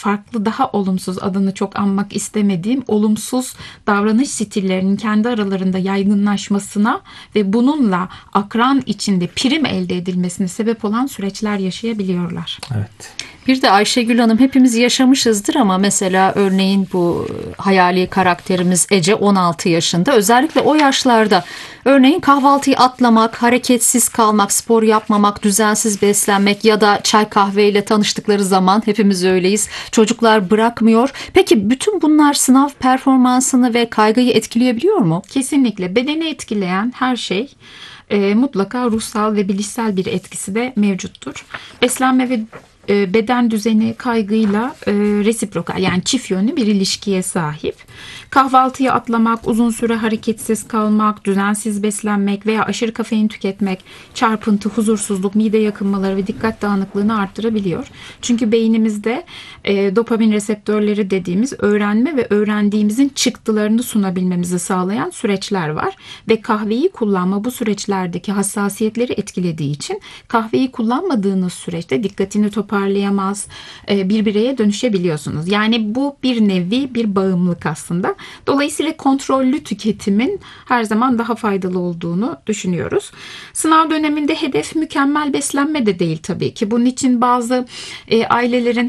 farklı, daha olumsuz, adını çok anmak istemediğim olumsuz davranış stillerinin kendi aralarında yaygınlaşmasına ve bununla akran içinde prim elde edilmesine sebep olan süreçler yaşayabiliyorlar. Evet. Bir de Ayşegül Hanım, hepimiz yaşamışızdır ama mesela örneğin bu hayali karakterimiz Ece 16 yaşında. Özellikle o yaşlarda örneğin kahvaltıyı atlamak, hareketsiz kalmak, spor yapmamak, düzensiz beslenmek ya da çay kahveyle tanıştıkları zaman, hepimiz öyleyiz, çocuklar bırakmıyor. Peki bütün bunlar sınav performansını ve kaygıyı etkileyebiliyor mu? Kesinlikle bedeni etkileyen her şey mutlaka ruhsal ve bilişsel bir etkisi de mevcuttur. Beslenme ve beden düzeni kaygıyla resiprokal, yani çift yönlü bir ilişkiye sahip. Kahvaltıyı atlamak, uzun süre hareketsiz kalmak, düzensiz beslenmek veya aşırı kafein tüketmek çarpıntı, huzursuzluk, mide yakınmaları ve dikkat dağınıklığını arttırabiliyor. Çünkü beynimizde dopamin reseptörleri dediğimiz öğrenme ve öğrendiğimizin çıktılarını sunabilmemizi sağlayan süreçler var. Ve kahveyi kullanma bu süreçlerdeki hassasiyetleri etkilediği için kahveyi kullanmadığınız süreçte dikkatini toparlayamaz, bir bireye dönüşebiliyorsunuz. Yani bu bir nevi bir bağımlılık aslında. Dolayısıyla kontrollü tüketimin her zaman daha faydalı olduğunu düşünüyoruz. Sınav döneminde hedef mükemmel beslenme de değil tabii ki. Bunun için bazı ailelerin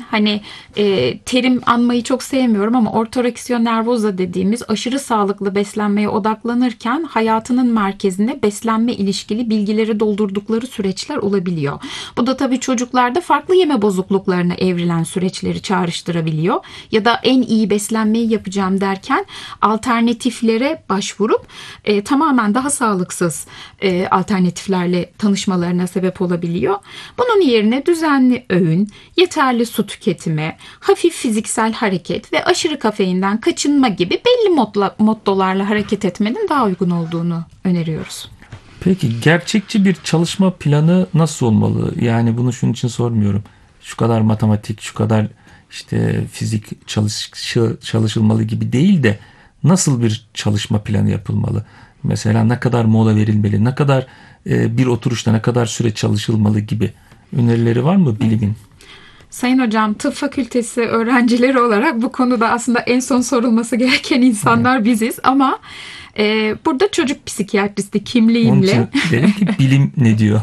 terim anmayı çok sevmiyorum ama ortoreksiyon nervoza dediğimiz aşırı sağlıklı beslenmeye odaklanırken hayatının merkezine beslenme ilişkili bilgileri doldurdukları süreçler olabiliyor. Bu da tabii çocuklarda farklı yeme bozukluklarına evrilen süreçleri çağrıştırabiliyor. Ya da en iyi beslenmeyi yapacağım derken alternatiflere başvurup tamamen daha sağlıksız alternatiflerle tanışmalarına sebep olabiliyor. Bunun yerine düzenli öğün, yeterli su tüketimi, hafif fiziksel hareket ve aşırı kafeinden kaçınma gibi belli mottolarla hareket etmenin daha uygun olduğunu öneriyoruz. Peki gerçekçi bir çalışma planı nasıl olmalı? Yani bunu şunun için sormuyorum. Şu kadar matematik, şu kadar işte fizik çalışılmalı gibi değil de nasıl bir çalışma planı yapılmalı? Mesela ne kadar mola verilmeli, ne kadar bir oturuşta ne kadar süre çalışılmalı gibi önerileri var mı bilimin? Sayın Hocam, tıp fakültesi öğrencileri olarak bu konuda aslında en son sorulması gereken insanlar biziz ama burada çocuk psikiyatristi kimliğimle... Onun için dedim ki bilim ne diyor?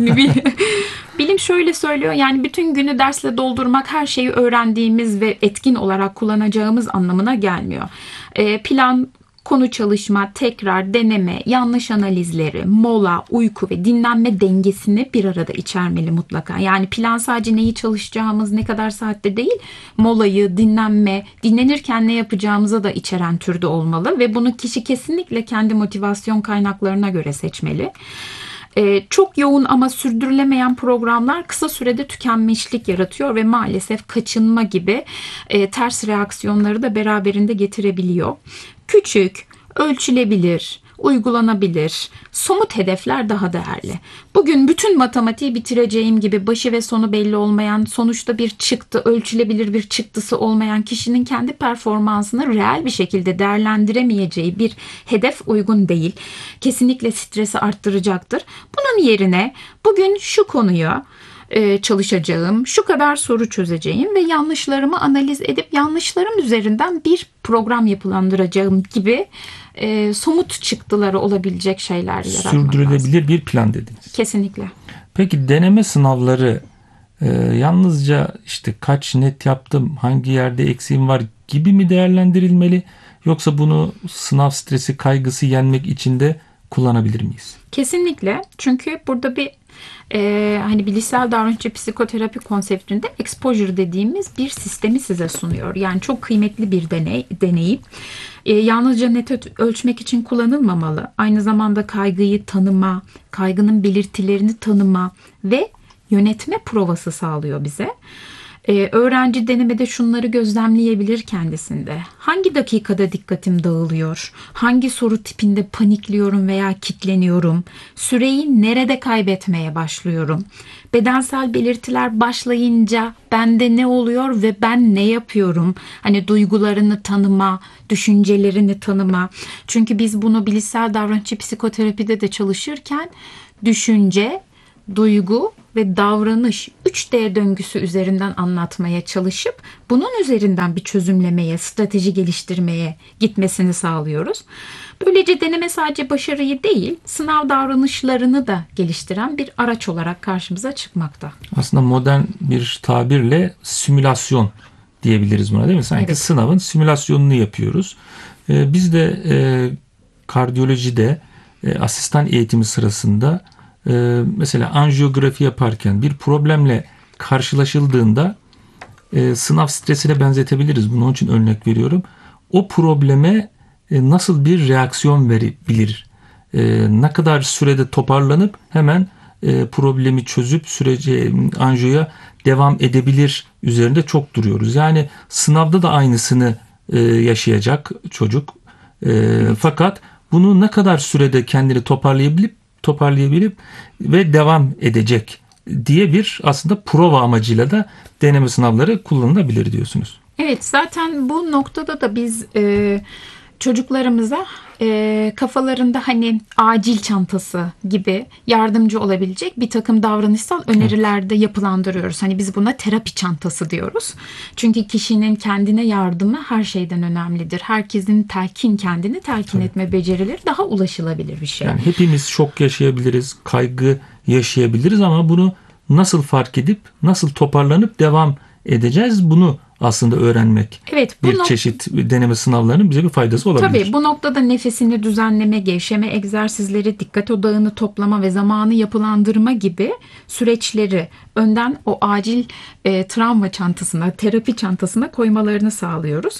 Bilim şöyle söylüyor, yani bütün günü dersle doldurmak her şeyi öğrendiğimiz ve etkin olarak kullanacağımız anlamına gelmiyor. Plan, konu çalışma, tekrar, deneme, yanlış analizleri, mola, uyku ve dinlenme dengesini bir arada içermeli mutlaka. Yani plan sadece neyi çalışacağımız, ne kadar saatte değil, molayı, dinlenme, dinlenirken ne yapacağımıza da içeren türde olmalı ve bunu kişi kesinlikle kendi motivasyon kaynaklarına göre seçmeli. Çok yoğun ama sürdürülemeyen programlar kısa sürede tükenmişlik yaratıyor ve maalesef kaçınma gibi ters reaksiyonları da beraberinde getirebiliyor. Küçük, ölçülebilir, uygulanabilir, somut hedefler daha değerli. Bugün bütün matematiği bitireceğim gibi başı ve sonu belli olmayan, sonuçta bir çıktı, ölçülebilir bir çıktısı olmayan kişinin kendi performansını reel bir şekilde değerlendiremeyeceği bir hedef uygun değil. Kesinlikle stresi arttıracaktır. Bunun yerine bugün şu konuyu çalışacağım, şu kadar soru çözeceğim ve yanlışlarımı analiz edip yanlışlarım üzerinden bir program yapılandıracağım gibi somut çıktıları olabilecek şeyler yaratmak Sürdürülebilir lazım. bir plan dediniz. Kesinlikle. Peki deneme sınavları yalnızca işte kaç net yaptım, hangi yerde eksiğim var gibi mi değerlendirilmeli? Yoksa bunu sınav stresi, kaygısı yenmek için de kullanabilir miyiz? Kesinlikle. Çünkü burada bir bilişsel davranışçı psikoterapi konseptinde exposure dediğimiz bir sistemi size sunuyor. Yani çok kıymetli bir deneyim. Yalnızca net ölçmek için kullanılmamalı. Aynı zamanda kaygıyı tanıma, kaygının belirtilerini tanıma ve yönetme provası sağlıyor bize. Öğrenci denemede şunları gözlemleyebilir kendisinde. Hangi dakikada dikkatim dağılıyor? Hangi soru tipinde panikliyorum veya kitleniyorum? Süreyi nerede kaybetmeye başlıyorum? Bedensel belirtiler başlayınca bende ne oluyor ve ben ne yapıyorum? Duygularını tanıma, düşüncelerini tanıma. Çünkü biz bunu bilişsel davranışçı psikoterapide de çalışırken düşünce, duygu ve davranış 3D döngüsü üzerinden anlatmaya çalışıp bunun üzerinden bir çözümlemeye, strateji geliştirmeye gitmesini sağlıyoruz. Böylece deneme sadece başarıyı değil, sınav davranışlarını da geliştiren bir araç olarak karşımıza çıkmakta. Aslında modern bir tabirle simülasyon diyebiliriz buna, değil mi? Sanki Evet. sınavın simülasyonunu yapıyoruz. Biz de kardiyolojide asistan eğitimi sırasında mesela anjiyografi yaparken bir problemle karşılaşıldığında sınav stresine benzetebiliriz. Bunun için örnek veriyorum. O probleme nasıl bir reaksiyon verebilir? Ne kadar sürede toparlanıp hemen problemi çözüp sürece anjiyoya devam edebilir üzerinde çok duruyoruz. Yani sınavda da aynısını yaşayacak çocuk. Fakat bunu ne kadar sürede kendini toparlayabilip ve devam edecek diye bir aslında prova amacıyla da deneme sınavları kullanılabilir diyorsunuz. Evet, zaten bu noktada da biz çocuklarımıza kafalarında hani acil çantası gibi yardımcı olabilecek bir takım davranışsal önerilerde yapılandırıyoruz. Hani biz buna terapi çantası diyoruz. Çünkü kişinin kendine yardımı her şeyden önemlidir. Herkesin kendini telkin etme becerileri daha ulaşılabilir bir şey. Yani hepimiz şok yaşayabiliriz, kaygı yaşayabiliriz ama bunu nasıl fark edip nasıl toparlanıp devam edeceğiz, bunu aslında öğrenmek. Evet, bir çeşit deneme sınavlarının bize bir faydası olabilir. Tabii bu noktada nefesini düzenleme, gevşeme egzersizleri, dikkat odağını toplama ve zamanı yapılandırma gibi süreçleri önden o acil travma çantasına, terapi çantasına koymalarını sağlıyoruz.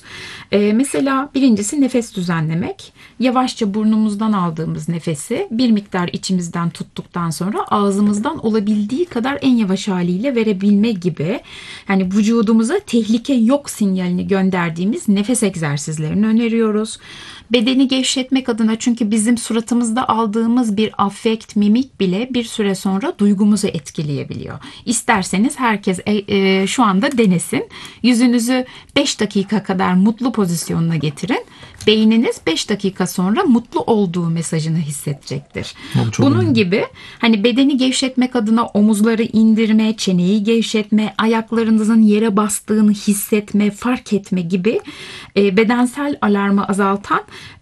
Mesela birincisi nefes düzenlemek. Yavaşça burnumuzdan aldığımız nefesi bir miktar içimizden tuttuktan sonra ağzımızdan olabildiği kadar en yavaş haliyle verebilme gibi. Yani vücudumuza tehlike yok sinyalini gönderdiğimiz nefes egzersizlerini öneriyoruz. Bedeni gevşetmek adına, çünkü bizim suratımızda aldığımız bir afekt, mimik bile bir süre sonra duygumuzu etkileyebiliyor. İsterseniz herkes şu anda denesin. Yüzünüzü 5 dakika kadar mutlu pozisyonuna getirin. Beyniniz 5 dakika sonra mutlu olduğu mesajını hissedecektir. Bunun gibi hani bedeni gevşetmek adına omuzları indirme, çeneyi gevşetme, ayaklarınızın yere bastığını hissetme, fark etme gibi bedensel alarmı azaltan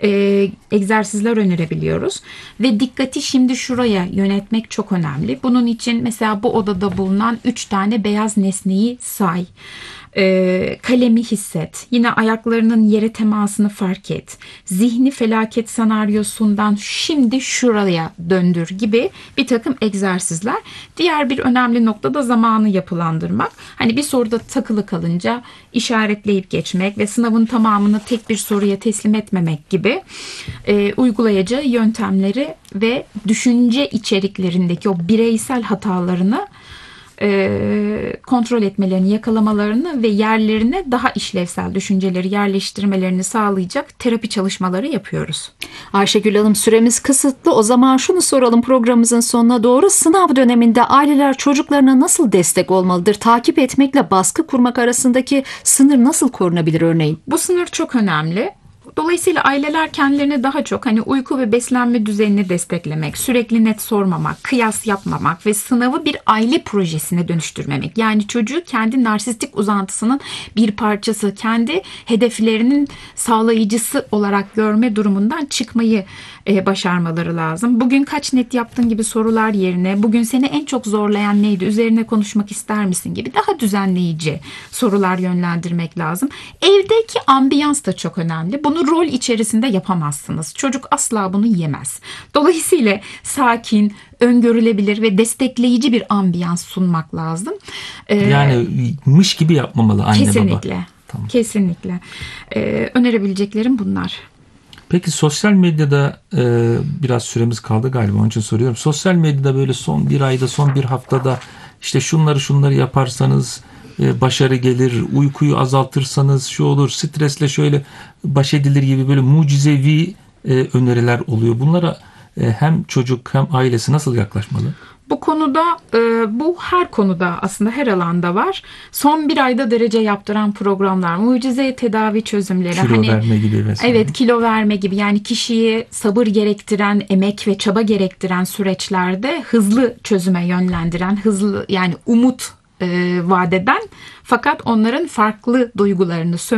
egzersizler önerebiliyoruz. Ve dikkati şimdi şuraya yönetmek çok önemli. Bunun için mesela bu odada bulunan 3 tane beyaz nesneyi say. Kalemi hisset. Yine ayaklarının yere temasını fark et. Zihni felaket senaryosundan şimdi şuraya döndür gibi bir takım egzersizler. Diğer bir önemli nokta da zamanı yapılandırmak. Hani bir soruda takılı kalınca işaretleyip geçmek ve sınavın tamamını tek bir soruya teslim etmemek gibi uygulayacağı yöntemleri ve düşünce içeriklerindeki o bireysel hatalarını kontrol etmelerini, yakalamalarını ve yerlerine daha işlevsel düşünceleri yerleştirmelerini sağlayacak terapi çalışmaları yapıyoruz. Ayşegül Hanım, süremiz kısıtlı. O zaman şunu soralım programımızın sonuna doğru. Sınav döneminde aileler çocuklarına nasıl destek olmalıdır? Takip etmekle baskı kurmak arasındaki sınır nasıl korunabilir örneğin? Bu sınır çok önemli. Dolayısıyla aileler kendilerine daha çok hani uyku ve beslenme düzenini desteklemek, sürekli net sormamak, kıyas yapmamak ve sınavı bir aile projesine dönüştürmemek. Yani çocuğu kendi narsistik uzantısının bir parçası, kendi hedeflerinin sağlayıcısı olarak görme durumundan çıkmayı başarmaları lazım. Bugün kaç net yaptın gibi sorular yerine bugün seni en çok zorlayan neydi, üzerine konuşmak ister misin gibi daha düzenleyici sorular yönlendirmek lazım. Evdeki ambiyans da çok önemli. Bunu rol içerisinde yapamazsınız. Çocuk asla bunu yemez. Dolayısıyla sakin, öngörülebilir ve destekleyici bir ambiyans sunmak lazım. Yani mış gibi yapmamalı anne kesinlikle, baba. Tamam. Kesinlikle. Önerebileceklerim bunlar. Peki sosyal medyada biraz süremiz kaldı galiba, onun için soruyorum. Sosyal medyada böyle son bir ayda, son bir haftada işte şunları yaparsanız başarı gelir, uykuyu azaltırsanız şu olur, stresle şöyle baş edilir gibi böyle mucizevi öneriler oluyor. Bunlara hem çocuk hem ailesi nasıl yaklaşmalı? Bu konuda bu her konuda aslında her alanda var. Son bir ayda derece yaptıran programlar, mucize tedavi çözümleri. Kilo verme gibi vesaire. Evet, kilo verme gibi, yani kişiyi sabır gerektiren, emek ve çaba gerektiren süreçlerde hızlı çözüme yönlendiren, hızlı yani umut vaat eden fakat onların farklı duygularını